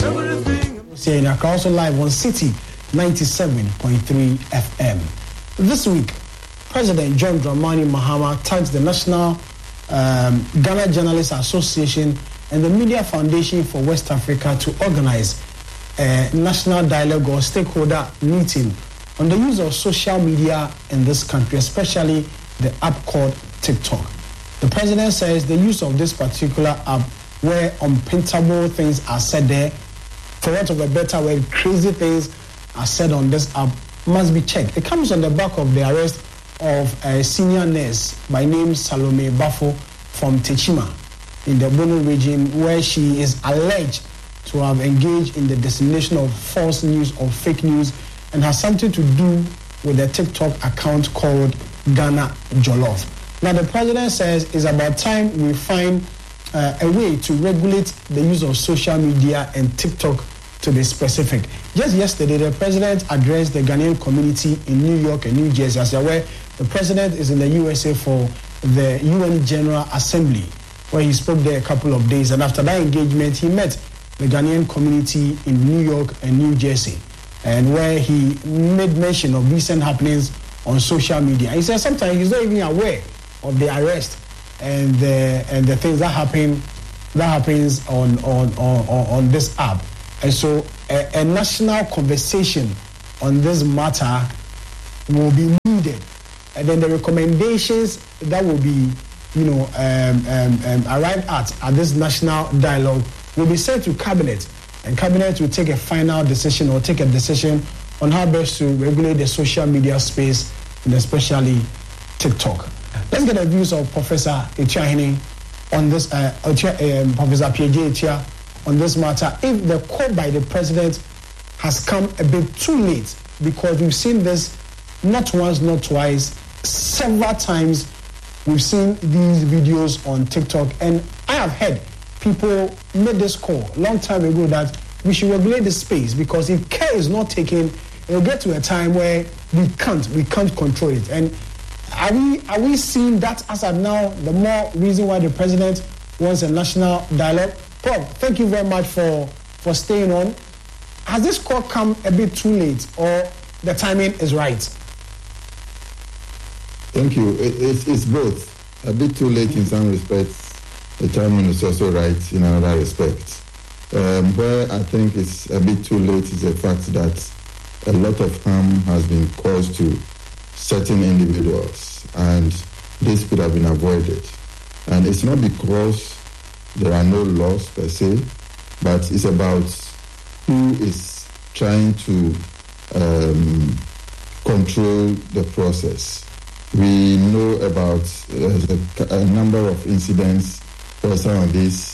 Saying also live on City 97.3 FM. This week, President John Dramani Mahama thanked the National Ghana Journalists Association and the Media Foundation for West Africa to organize a national dialogue or stakeholder meeting on the use of social media in this country, especially the app called TikTok. The president says the use of this particular app, where unprintable things are said there, for want of a better word, crazy things are said on this app, must be checked. It comes on the back of the arrest of a senior nurse by name Salome Bafo from Techima in the Bono region, where she is alleged to have engaged in the dissemination of false news or fake news and has something to do with a TikTok account called Ghana Jollof. Now, the president says it's about time we find a way to regulate the use of social media and TikTok, to be specific. Just yesterday, the president addressed the Ghanaian community in New York and New Jersey. As you're aware, the president is in the USA for the UN General Assembly, where he spoke there a couple of days. And after that engagement, he met the Ghanaian community in New York and New Jersey, and where he made mention of recent happenings on social media. He said sometimes he's not even aware of the arrest and the things that happens on this app. And so a national conversation on this matter will be needed. And then the recommendations that will be, arrived at this national dialogue will be sent to Cabinet. And Cabinet will take a final decision or take a decision on how best to regulate the social media space, and especially TikTok. Let's get the views of Professor Etiahini on this, Professor P.J. Etia on this matter. If the call by the president has come a bit too late, because we've seen this not once, not twice, several times we've seen these videos on TikTok, and I have heard people made this call a long time ago that we should regulate the space, because if care is not taken, it will get to a time where we can't control it. And are we seeing that as of now the more reason why the president wants a national dialogue? Paul, thank you very much for staying on. Has this call come a bit too late, or the timing is right? Thank you. It's both. A bit too late in some respects. The timing is also right in another respect. Where I think it's a bit too late is the fact that a lot of harm has been caused to certain individuals, and this could have been avoided. And it's not because there are no laws per se, but it's about who is trying to control the process. We know about a number of incidents where some of these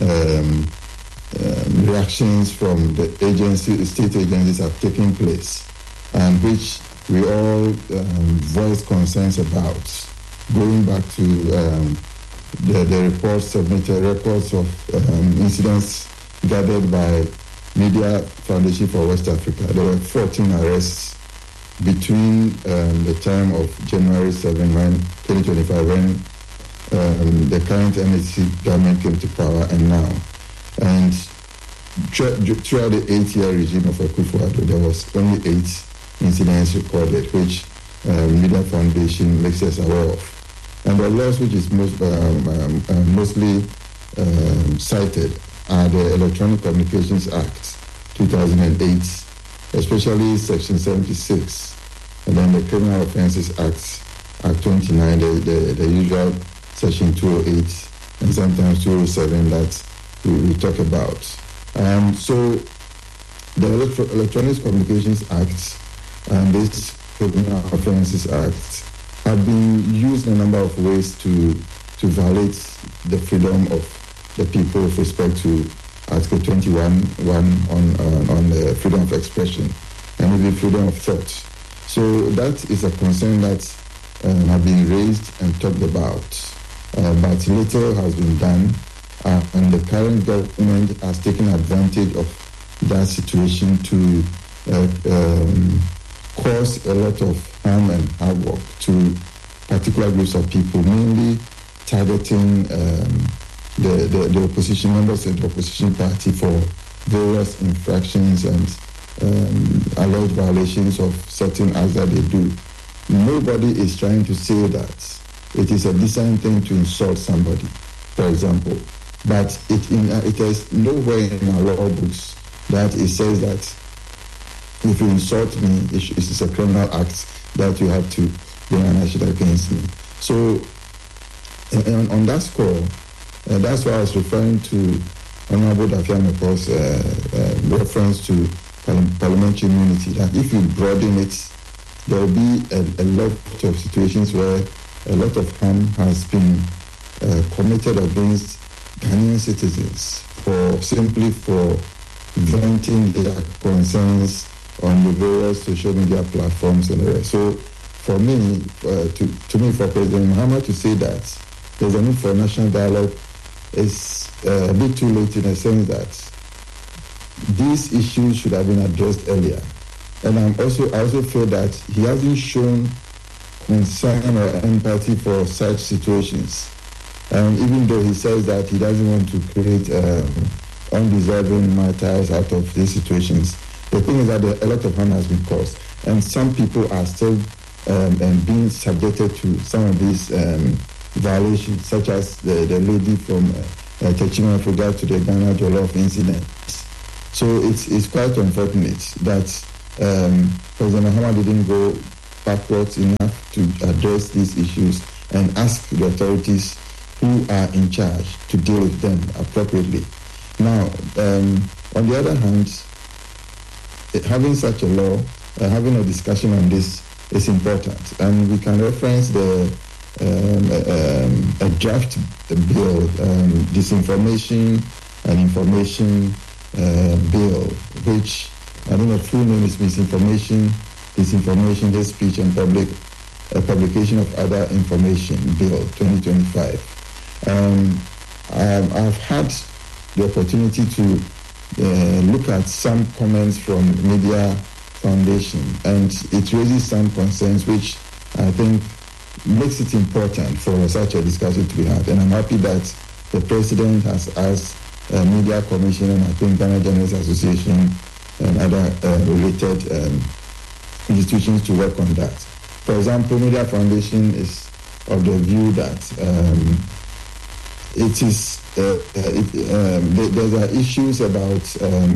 reactions from the state agencies have taken place, and which we all voiced concerns about, going back to the reports submitted, records of incidents gathered by Media Foundation for West Africa. There were 14 arrests between the time of January 7, 2025, when the current NHC government came to power, and now. And throughout the 8-year regime of Akufo-Addo, there was only 8 incidents recorded, which Media Foundation makes us aware of. And the laws which is mostly cited are the Electronic Communications Act 2008, especially Section 76, and then the Criminal Offences Act 29, the usual Section 208, and sometimes 207 that we talk about. So the Electronic Communications Act and this Criminal Offences Act have been used in a number of ways to violate the freedom of the people with respect to Article 21(1) on the freedom of expression and even freedom of thought. So that is a concern that have been raised and talked about, but little has been done, and the current government has taken advantage of that situation to cause a lot of harm and havoc to particular groups of people, mainly targeting the opposition members of the opposition party for various infractions and alleged violations of certain acts that they do. Nobody is trying to say that it is a decent thing to insult somebody, for example. But it is nowhere in our law books that it says that if you insult me, it is a criminal act that you have to bring an action against me. So on that score, that's why I was referring to Honorable Dafiameko's reference to parliamentary immunity, that if you broaden it, there will be a lot of situations where a lot of harm has been committed against Ghanaian citizens simply for venting their concerns on the various social media platforms and the rest. So for me, for President Mahama to say that there's a need for a national dialogue is a bit too late, in a sense that these issues should have been addressed earlier. And I also feel that he hasn't shown concern or empathy for such situations. Even though he says that he doesn't want to create undeserving martyrs out of these situations, the thing is that a lot of harm has been caused. And some people are still being subjected to some of these violations, such as the lady from Techino with regard to the Ghana Jollof incident. So it's quite unfortunate that President Mahama didn't go backwards enough to address these issues and ask the authorities who are in charge to deal with them appropriately. Now, on the other hand, having such a law, having a discussion on this is important, and we can reference a draft bill, disinformation and information bill, which I think the full name is Misinformation, Disinformation, Hate Speech and Publication of Other Information Bill 2025. I've had the opportunity to look at some comments from Media Foundation, and it raises some concerns which I think makes it important for such a discussion to be had. And I'm happy that the President has asked Media Commission and I think Ghana Journalists Association and other related institutions to work on that. For example, Media Foundation is of the view that there are issues about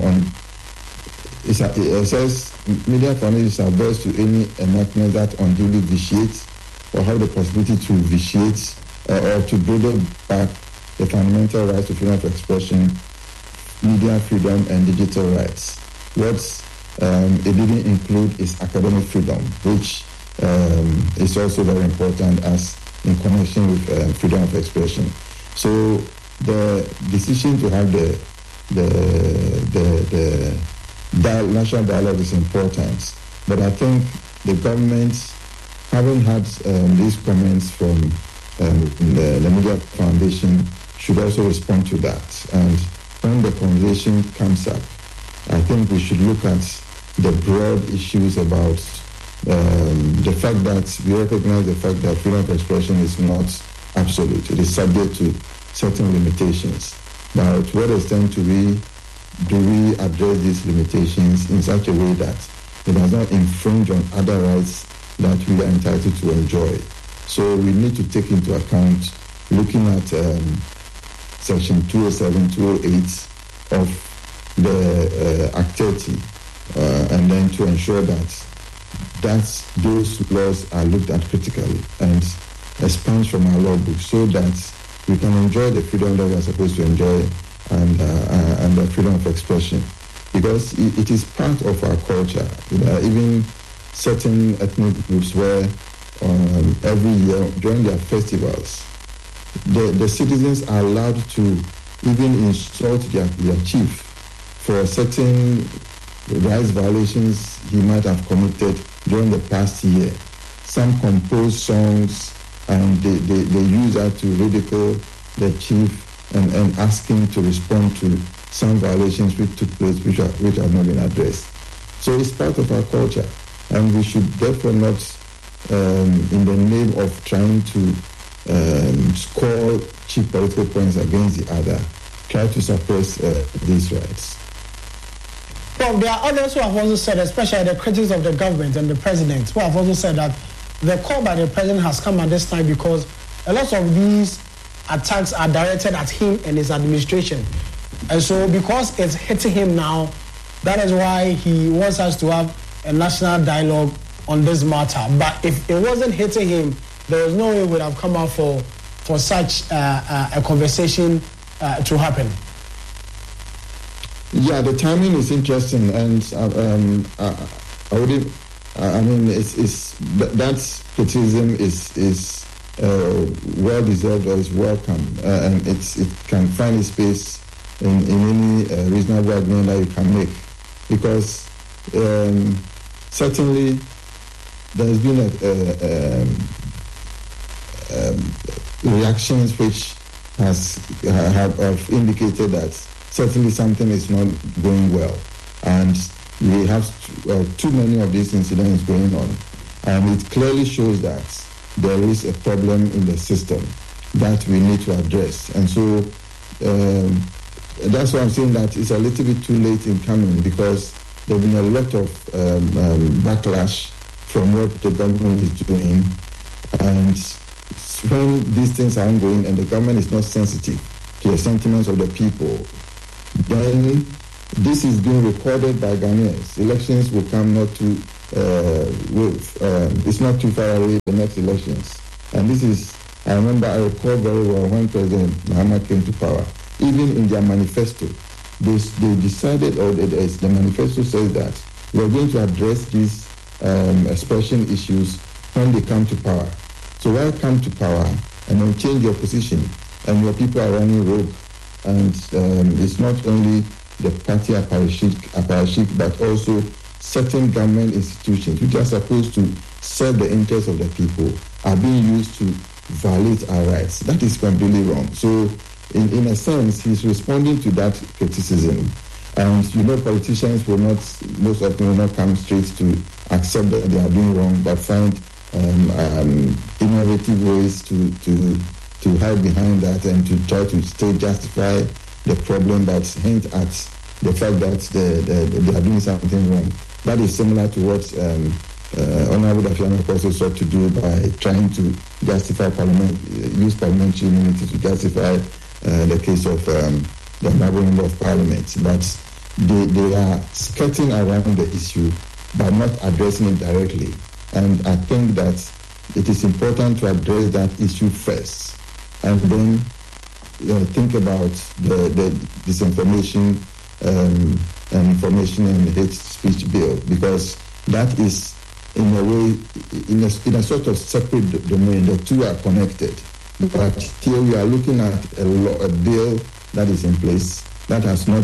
it says Media Foundation is averse to any enactment that unduly vitiates or have the possibility to vitiate or to build back the fundamental rights to freedom of expression, media freedom, and digital rights. What it didn't include is academic freedom, which is also very important as in connection with freedom of expression. So the decision to have the national dialogue is important, but I think the government, having had these comments from the Media Foundation, should also respond to that. And when the conversation comes up, I think we should look at the broad issues about the fact that we recognize the fact that freedom of expression is not absolute. It is subject to certain limitations. But to what extent do we address these limitations in such a way that it does not infringe on other rights that we are entitled to enjoy? So we need to take into account, looking at Section 207, 208 of the Act 30, and then to ensure that those laws are looked at critically and expunged from our law book, so that we can enjoy the freedom that we are supposed to enjoy and the freedom of expression, because it is part of our culture. Even certain ethnic groups where every year during their festivals, the citizens are allowed to even insult their chief for certain rights violations he might have committed during the past year. Some compose songs and they use that to ridicule the chief and ask him to respond to some violations which took place which have not been addressed. So it's part of our culture, and we should therefore not, in the name of trying to score cheap political points against the other, try to suppress these rights. Well, there are others who have also said, especially the critics of the government and the president, who have also said that the call by the president has come at this time because a lot of these attacks are directed at him and his administration. And so because it's hitting him now, that is why he wants us to have a national dialogue on this matter. But if it wasn't hitting him, there is no way it would have come out for such a conversation to happen. Yeah, the timing is interesting, and I wouldn't. I mean, that criticism is well deserved or is welcome, and it can find its space in any reasonable argument that you can make, because certainly there has been reactions which have indicated that certainly something is not going well, and we have too many of these incidents going on, and it clearly shows that there is a problem in the system that we need to address. And so that's why I'm saying that it's a little bit too late in coming, because there have been a lot of backlash from what the government is doing, and when these things are ongoing and the government is not sensitive to the sentiments of the people, then this is being recorded by Ghanaians. Elections will come it's not too far away, the next elections. And this is, I recall very well when President Mahama came to power, even in their manifesto, they decided, or the manifesto says that we're going to address these expression issues when they come to power. So why come to power and then change your position and your people are running rogue? And it's not only the party apparatchik, but also certain government institutions which are supposed to serve the interests of the people are being used to violate our rights. That is completely wrong. So in a sense, he's responding to that criticism. And politicians most often will not come straight to accept that they are doing wrong, but find innovative ways to hide behind that and to try to still justify the problem, but hint at the fact that they are doing something wrong. That is similar to what Honorable Dafiano also sought to do by trying to justify use parliamentary immunity to justify the case of the Honorable Member of Parliament. But they are skirting around the issue by not addressing it directly. And I think that it is important to address that issue first, and then think about the disinformation and information and hate speech bill, because that is in a way in a sort of separate domain. The two are connected, but here we are looking at a bill that is in place that has not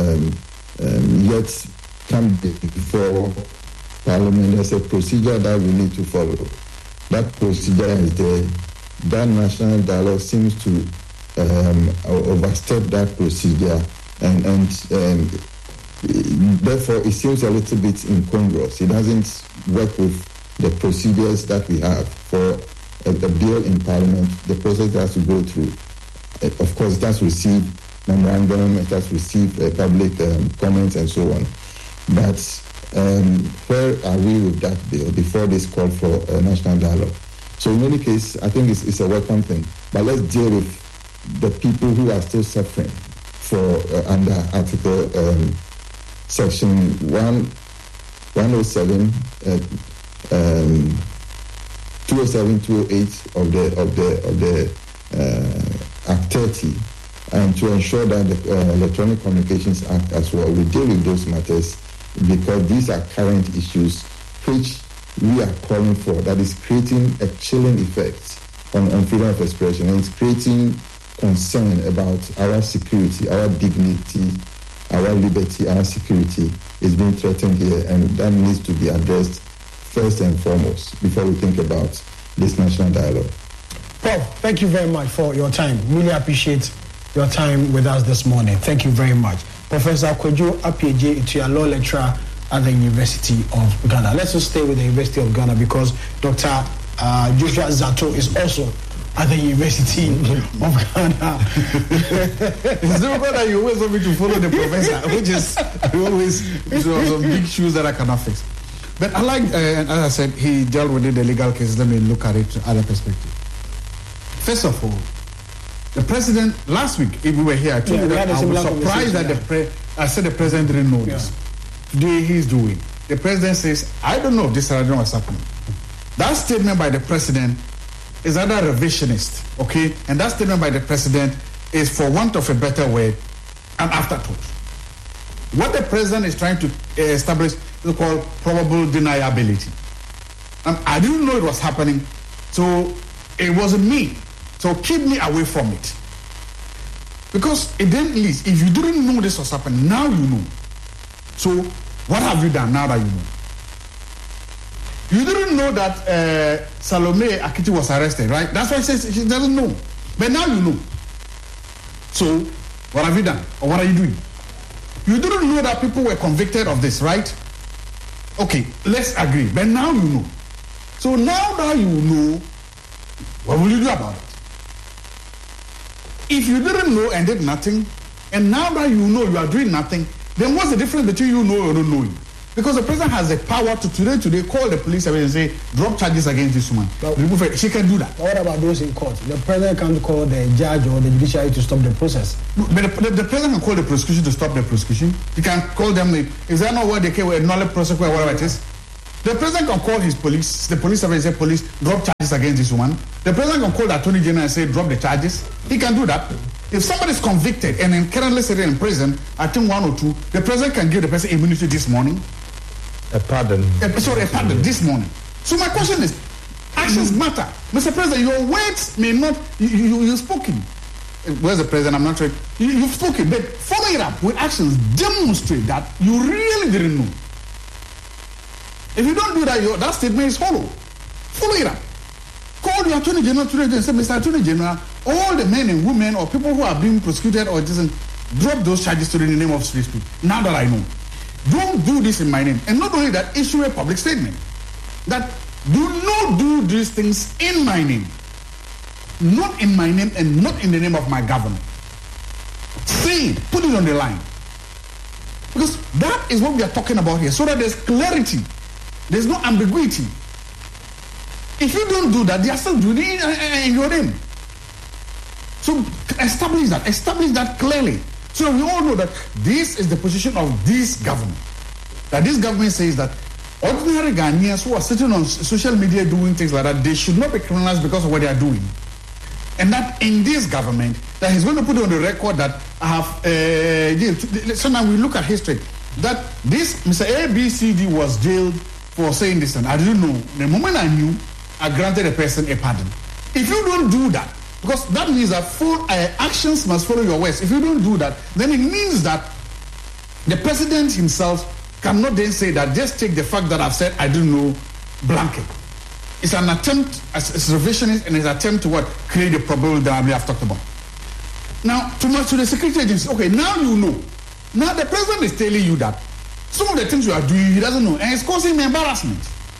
yet come before Parliament. There's a procedure that we need to follow. That procedure is there. That national dialogue seems to overstep that procedure, and therefore it seems a little bit incongruous. It doesn't work with the procedures that we have for a bill in Parliament. The process has to go through. Of course, it has to receive memorandum, it has to receive public comments and so on. But where are we with that bill before this call for a national dialogue? So in any case, I think it's a welcome thing. But let's deal with the people who are still suffering for under Article Section 107, 207, 208 of the Act 30, and to ensure that the Electronic Communications Act as well will deal with those matters, because these are current issues which we are calling for, that is creating a chilling effect on freedom of expression, and it's creating concern about our security, our dignity, our liberty, our security is being threatened here, and that needs to be addressed first and foremost before we think about this national dialogue. Paul, thank you very much for your time. Really appreciate your time with us this morning. Thank you very much. Professor Kwadwo Appiagyei Itua, law lecturer at the University of Ghana. Let's just stay with the University of Ghana, because Dr. Joshua Zato is also at the University of Ghana. It's difficult that you always want me to follow the professor, which is always some big shoes that I cannot fix. But I like, as I said, he dealt with the legal cases. Let me look at it from other perspective. First of all, the president, last week, if we were here, I told you that I was surprised that I said the president didn't know this. Today he's doing. The president says, I don't know if this is what's happening. That statement by the president is either revisionist, okay? And that statement by the president is, for want of a better word, an afterthought. What the president is trying to establish is called probable deniability. I didn't know it was happening, so it wasn't me. So keep me away from it. Because it didn't least. If you didn't know this was happening, now you know. So what have you done now that you know? You didn't know that Salome Akiti was arrested, right? That's why she says she doesn't know. But now you know. So what have you done? Or what are you doing? You didn't know that people were convicted of this, right? Okay, let's agree. But now you know. So now that you know, what will you do about it? If you didn't know and did nothing, and now that you know you are doing nothing, then what's the difference between you know or not knowing? Because the president has the power to today call the police and say, drop charges against this woman. Remove it. She can do that. But what about those in court? The president can't call the judge or the judiciary to stop the process. But the president can call the prosecution to stop the prosecution. He can call them. Is that not what they call a null prosecution, whatever it is? The president can call his police, the police and say, police, drop charges against this woman. The president can call the attorney general and say, drop the charges. He can do that. If somebody is convicted and currently sitting in prison, I think 1 or 2, the president can give the person immunity this morning. A pardon. A pardon this morning. So my question is, actions matter. Mr. President, your words may not, you've spoken. Where's the president? I'm not sure. You've spoken, but follow it up with actions. Demonstrate that you really didn't know. If you don't do that, that statement is hollow. Follow it up. Call the Attorney General today and say, Mr. Attorney General, all the men and women or people who are being prosecuted or just drop those charges today in the name of free speech. Now that I know. Don't do this in my name. And not only that, issue a public statement that do not do these things in my name. Not in my name and not in the name of my government. Say it. Put it on the line. Because that is what we are talking about here. So that there's clarity. There's no ambiguity. If you don't do that, they are still doing it in your name. So establish that clearly. So we all know that this is the position of this government. That this government says that ordinary Ghanaians who are sitting on social media doing things like that, they should not be criminalized because of what they are doing. And that in this government, that he's going to put on the record that I have, so now we look at history, that this Mr. ABCD was jailed for saying this, and I didn't know. The moment I knew, I granted a person a pardon. If you don't do that, because that means that full actions must follow your words. If you don't do that, then it means that the president himself cannot then say that just take the fact that I've said I didn't know blanket. It's an attempt, as revisionist, and it's an attempt to what? Create a problem that we have talked about. Now, to the security agency, okay, now you know. Now the president is telling you that some of the things you are doing, he doesn't know, and it's causing him embarrassment.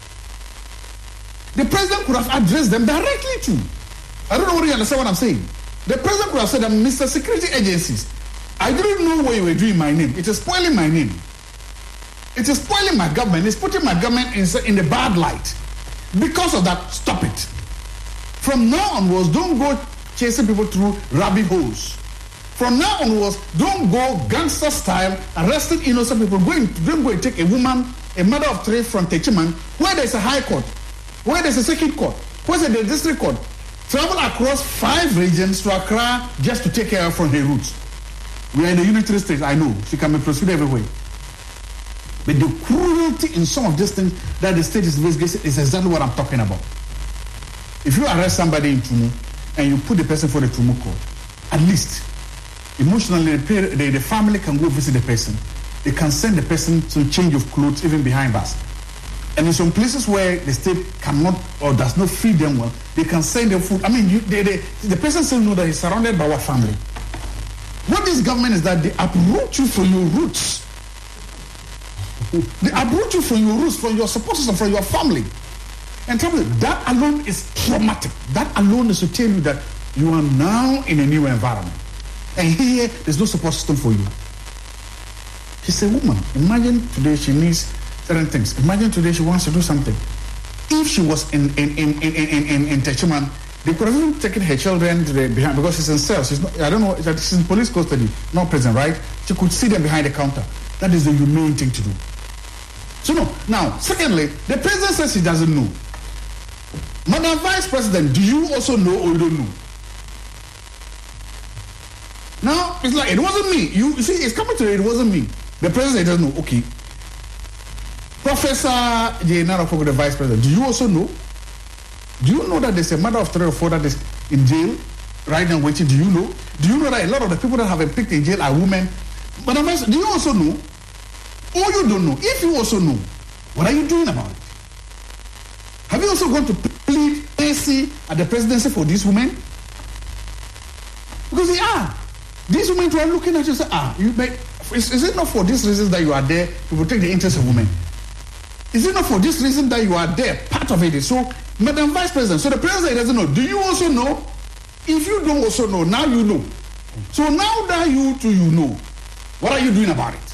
The president could have addressed them directly too. I don't know whether you understand what I'm saying. The president could have said that, Mr. Security Agencies, I didn't know what you were doing in my name. It is spoiling my name. It is spoiling my government. It's putting my government in the bad light. Because of that, stop it. From now onwards, don't go chasing people through rabbit holes. From now onwards, don't go gangster style, arresting innocent people. Don't go and take a woman, a mother of 3 from Techiman, where there's a high court, where there's a circuit court, where's the district court. Travel across 5 regions to Accra just to take care of from her roots. We are in the United States, I know. She can be prosecuted everywhere. But the cruelty in some of these things that the state is investigating is exactly what I'm talking about. If you arrest somebody in Tumu and you put the person for the Tumu court, at least emotionally the family can go visit the person. They can send the person to change of clothes even behind bars. And in some places where the state cannot or does not feed them well, they can send them food. I mean, the person still knows that he's surrounded by our family. What this government is that they uproot you from your roots. They uproot you from your roots, from your supporters, and from your family. And tell me, that alone is traumatic. That alone is to tell you that you are now in a new environment. And here, there's no support system for you. She's a woman. Imagine today she needs certain things. Imagine today she wants to do something. If she was in Techiman, they could have even taken her children to the behind, because she's in cells. She's not, I don't know, she's in police custody, not prison, right? She could see them behind the counter. That is the humane thing to do. So no. Now, secondly, the president says he doesn't know. Madam Vice President, do you also know or you don't know? Now, it's like, it wasn't me. You see, it's coming to it wasn't me. The president doesn't know. Okay. Professor J. Narofoko, the Vice President, do you also know? Do you know that there's a mother of 3 or 4 that is in jail right now waiting? Do you know? Do you know that a lot of the people that have been picked in jail are women? Madam Vice, do you also know? Or you don't know? If you also know, what are you doing about it? Have you also gone to plead mercy at the presidency for these women? Because they are. These women who are looking at you say, is it not for these reasons that you are there to protect the interests of women? Is it not for this reason that you are there? Part of it is so, Madam Vice President, so the president doesn't know. Do you also know? If you don't also know, now you know. So now that you know, what are you doing about it?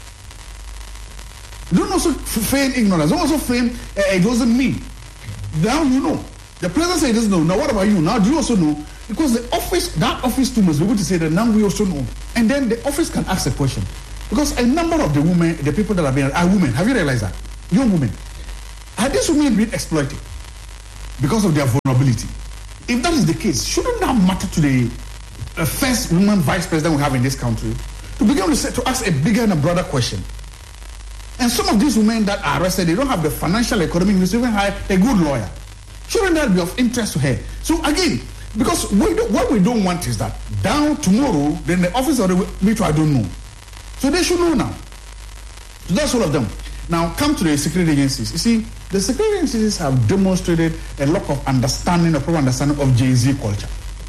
Don't also feign ignorance. Don't also feign it wasn't me. Now you know. The president said he doesn't know. Now what about you? Now do you also know? Because that office too must be able to say that now we also know. And then the office can ask a question. Because a number of the women, the people that have been are women. Have you realized that? Young women. Are these women being exploited because of their vulnerability? If that is the case, shouldn't that matter to the first woman vice president we have in this country? To begin to ask a bigger and a broader question. And some of these women that are arrested, they don't have the financial, economic news to even hire a good lawyer. Shouldn't that be of interest to her? So again, because what we don't want is that down tomorrow, then the office of the which I don't know. So they should know now. So that's all of them. Now come to the security agencies. You see, the security agencies have demonstrated a lack of understanding, a proper understanding of Gen Z culture.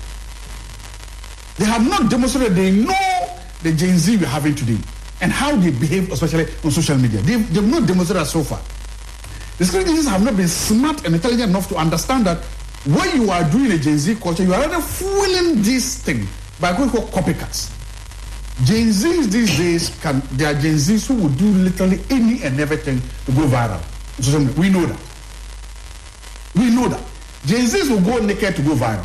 They have not demonstrated they know the Gen Z we're having today and how they behave, especially on social media. They've not demonstrated that so far. The security agencies have not been smart and intelligent enough to understand that when you are doing a Gen Z culture, you are rather fueling this thing by going for copycats. Gen Zs these days, they are Gen Zs who will do literally any and everything to go viral. We know that. We know that. Gen Zs will go naked to go viral.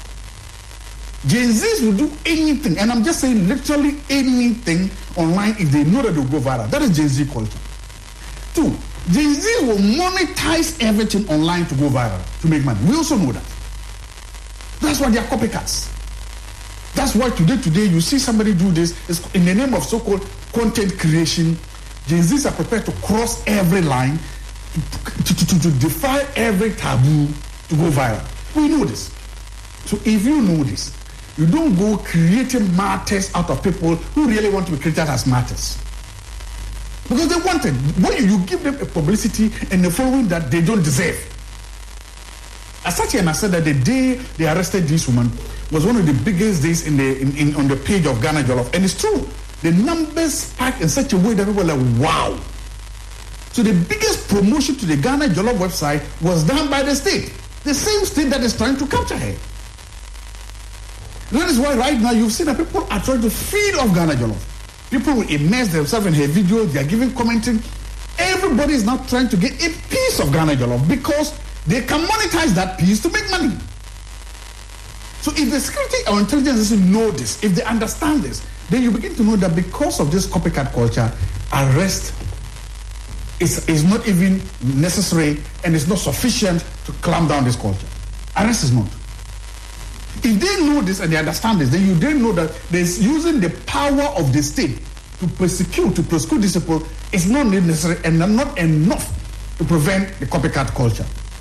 Gen Zs will do anything, and I'm just saying literally anything online if they know that they'll go viral. That is Gen Z culture. 2, Gen Z will monetize everything online to go viral, to make money. We also know that. That's why they are copycats. That's why today you see somebody do this, it's in the name of so-called content creation. Gen Zs are prepared to cross every line, to defy every taboo to go viral. We know this. So if you know this, you don't go creating martyrs out of people who really want to be created as martyrs. Because they want it. When you give them a publicity and the following that they don't deserve. As such, and I said that the day they arrested this woman was one of the biggest days on the page of Ghana Jollof. And it's true. The numbers spiked in such a way that people were like, wow. So the biggest promotion to the Ghana Jollof website was done by the state. The same state that is trying to capture her. That is why right now you've seen that people are trying to feed off Ghana Jollof. People will immerse themselves in her video. They are giving commenting. Everybody is now trying to get a piece of Ghana Jollof because they can monetize that piece to make money. So if the security or intelligence doesn't know this, if they understand this, then you begin to know that because of this copycat culture, arrest is not even necessary and is not sufficient to clamp down this culture. Arrest is not. If they know this and they understand this, then you then know that there's using the power of the state to prosecute these people is not necessary and not enough to prevent the copycat culture.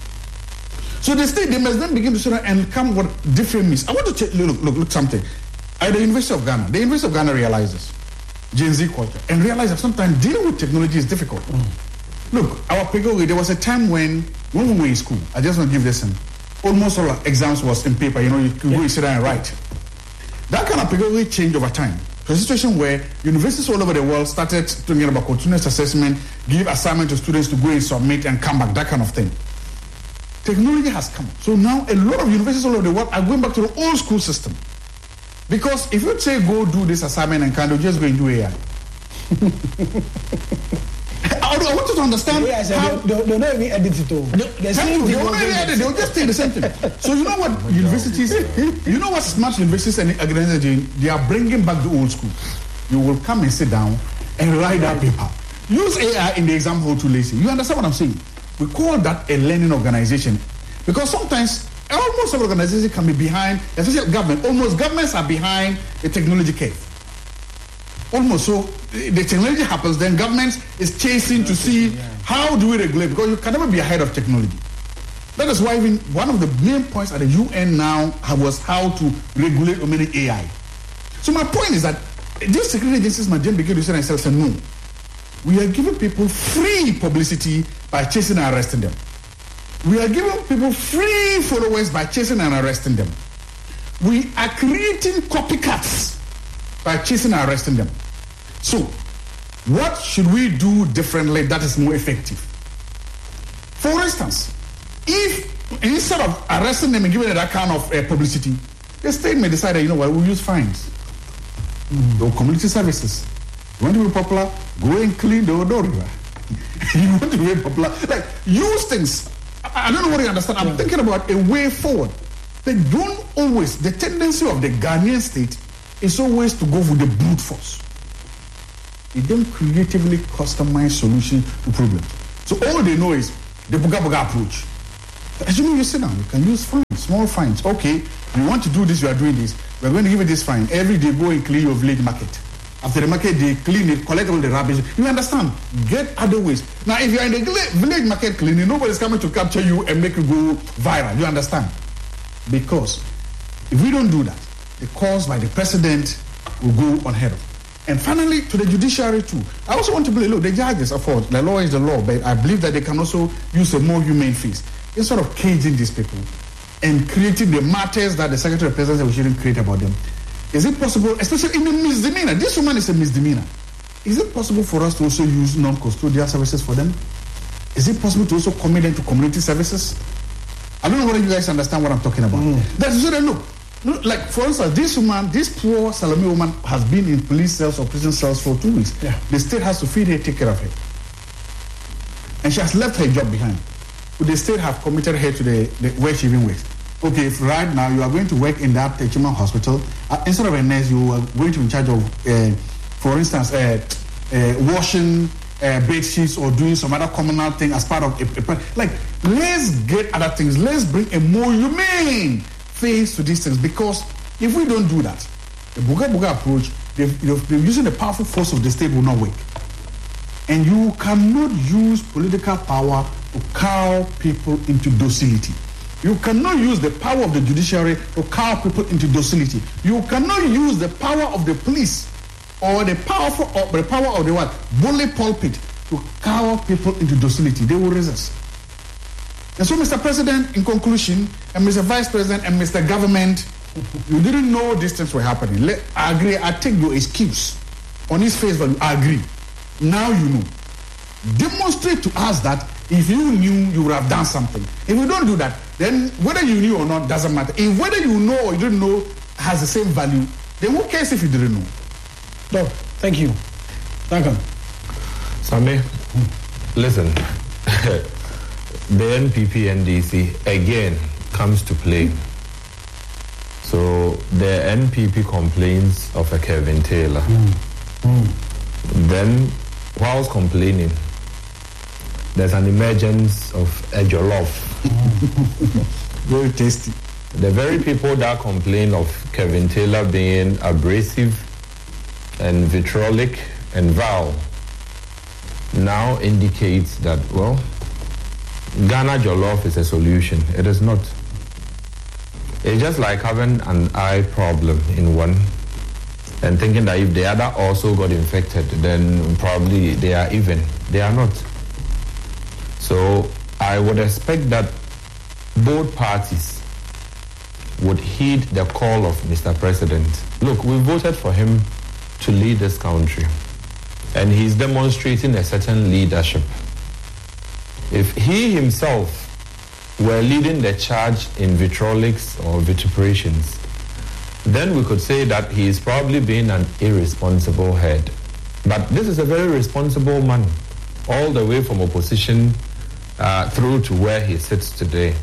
So the state, they must then begin to say and come with different means. I want to look something. At the University of Ghana, the University of Ghana realizes Gen Z culture and realizes that sometimes dealing with technology is difficult. Look, our pedagogy, there was a time when we were in school, I just want to give this in. Almost all our exams was in paper, you could go sit down and write. That kind of pedagogy changed over time. To a situation where universities all over the world started talking about continuous assessment, give assignment to students to go and submit and come back, that kind of thing. technology has come. So now a lot of universities all over the world are going back to the old school system. Because if you say go do this assignment and kind of just go and do AI. I want you to understand. Yeah, they'll not even edit it all. They'll just take the same thing. So you know what universities, you know what smart universities and organizations are doing? They are bringing back the old school. You will come and sit down and write that paper. Use AI in the exam hall too lazy. You understand what I'm saying? We call that a learning organization. Because sometimes almost all organizations can be behind, especially government. Almost governments are behind the technology curve. Almost. So the technology happens, then government is chasing to see how do we regulate, because you can never be ahead of technology. That is why even one of the main points at the UN now was how to regulate or manage AI. So my point is that these security agencies might then begin to say themselves, no, we are giving people free publicity by chasing and arresting them. We are giving people free followers by chasing and arresting them. We are creating copycats by chasing and arresting them. So, what should we do differently that is more effective? For instance, if instead of arresting them and giving them that kind of publicity, the state may decide that, you know what, we'll use fines. Or community services. You want to be popular? Go and clean the Odo River. You want to be popular? Like, use things. I don't know what you understand. I'm thinking about a way forward. They don't always, the tendency of the Ghanaian state is always to go with the brute force. They don't creatively customize solutions to problems. So all they know is the Buga Buga approach. Assuming you sit down, you can use fines, small fines. Okay, you want to do this, you are doing this. We're going to give you this fine. Every day go and clean your village market. After the market, they clean it, collect all the rubbish. You understand? Get other ways. Now, if you're in the village market cleaning, nobody's coming to capture you and make you go viral. You understand? Because if we don't do that, the cause by the president will go unheard of. And finally, to the judiciary too. I also want to believe, look, the judges, of course, the law is the law, but I believe that they can also use a more humane face. Instead of caging these people and creating the matters that the Secretary of Presidency we shouldn't create about them. Is it possible, especially in a misdemeanor, this woman is a misdemeanor. Is it possible for us to also use non-custodial services for them? Is it possible to also commit them to community services? I don't know whether you guys understand what I'm talking about. That's so that look, like for instance, this woman, this poor Salome woman has been in police cells or prison cells for 2 weeks. Yeah. The state has to feed her, take care of her. And she has left her job behind. Would the state have committed her to the where she even works? Okay, if right now you are going to work in that Techiman hospital, instead of a nurse, you are going to be in charge of, for instance, washing bed sheets or doing some other communal thing as part of like, let's get other things. Let's bring a more humane face to these things, because if we don't do that, the Buga Buga approach, they're using the powerful force of the state will not work. And you cannot use political power to cow people into docility. You cannot use the power of the judiciary to cow people into docility. You cannot use the power of the police or the power of the what? Bully pulpit to cow people into docility. They will resist. And so, Mr. President, in conclusion, and Mr. Vice President and Mr. Government, you didn't know these things were happening. I agree. I take your excuse on his face value. I agree. Now you know. Demonstrate to us that if you knew, you would have done something. If you don't do that, then whether you knew or not doesn't matter. If whether you know or you didn't know has the same value, then who cares if you didn't know? No, thank you. Thank you. Sammy, listen. The NPP NDC again comes to play. So the NPP complains of a Kevin Taylor. Then, whilst complaining, there's an emergence of a jollof. Very tasty. The very people that complain of Kevin Taylor being abrasive and vitriolic and vile now indicates that, well, Ghana jollof is a solution. It is not. It's just like having an eye problem in one and thinking that if the other also got infected, then probably they are even. They are not. So I would expect that both parties would heed the call of Mr. President. Look, we voted for him to lead this country, and he's demonstrating a certain leadership. If he himself were leading the charge in vitriolics or vituperations, then we could say that he is probably being an irresponsible head. But this is a very responsible man, all the way from opposition through to where he sits today.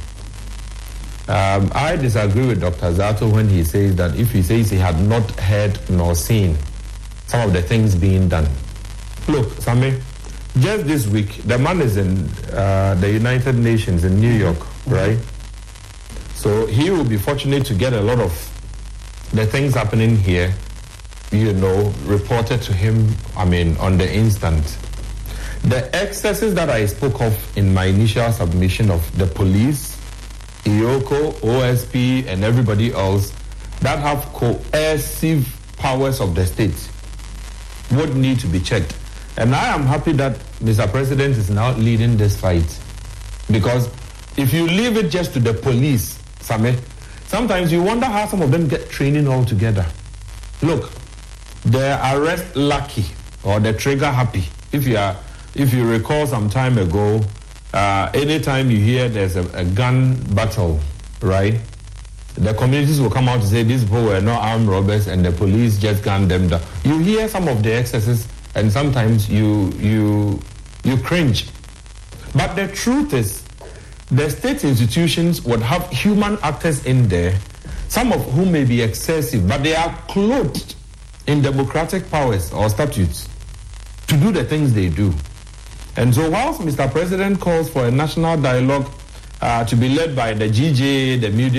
I disagree with Dr. Zato when he says that if he says he had not heard nor seen some of the things being done. Look, Sami, just this week, the man is in the United Nations in New York, right? So he will be fortunate to get a lot of the things happening here, reported to him, on the instant. The excesses that I spoke of in my initial submission of the police, IOCO, OSP, and everybody else that have coercive powers of the state would need to be checked. And I am happy that Mr. President is now leading this fight. Because if you leave it just to the police, Sami, sometimes you wonder how some of them get training all together. Look, the arrest lucky or the trigger happy. If you recall some time ago, anytime you hear there's a gun battle, right? The communities will come out to say these people were not armed robbers and the police just gunned them down. You hear some of the excesses and sometimes you cringe. But the truth is, the state institutions would have human actors in there, some of whom may be excessive, but they are clothed in democratic powers or statutes to do the things they do. And so whilst Mr. President calls for a national dialogue to be led by the GJ, the media,